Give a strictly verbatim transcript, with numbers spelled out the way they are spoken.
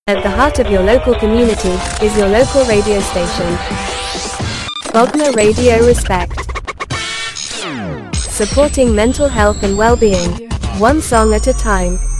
At the heart of your local community is your local radio station. Bogna Radio Respect. Supporting mental health and well-being, one song at a time.